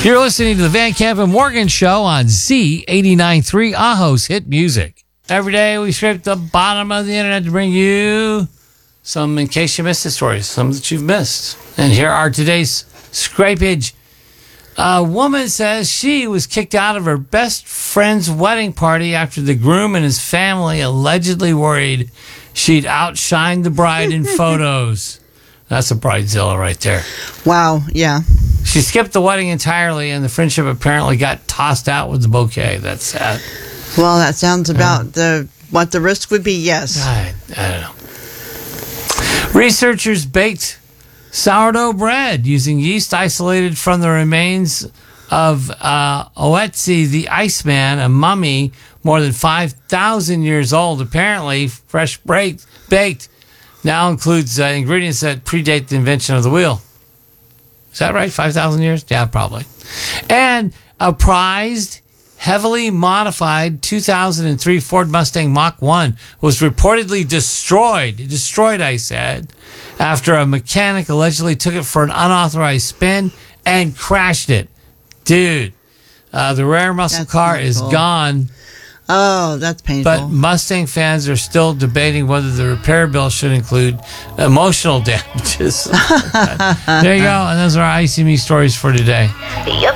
You're listening to the Van Camp and Morgan Show on Z89.3, Aho's Hit Music. Every day we scrape the bottom of the internet to bring you some, in case you missed the stories, some that you've missed. And here are today's scrapage. A woman says she was kicked out of her best friend's wedding party after the groom and his family allegedly worried she'd outshined the bride in photos. That's a bridezilla right there. Wow, yeah. She skipped the wedding entirely, and the friendship apparently got tossed out with the bouquet. That's sad. Well, that sounds about what the risk would be, yes. I don't know. Researchers baked sourdough bread using yeast isolated from the remains of Oetzi the Iceman, a mummy more than 5,000 years old. Apparently, fresh baked now includes ingredients that predate the invention of the wheel. Is that right? 5,000 years? Yeah, probably. And a prized, heavily modified 2003 Ford Mustang Mach 1 was reportedly destroyed. Destroyed, I said, after a mechanic allegedly took it for an unauthorized spin and crashed it. Dude, the rare muscle car is gone. Oh, that's painful. But Mustang fans are still debating whether the repair bill should include emotional damages. There you go. And those are our ICME stories for today.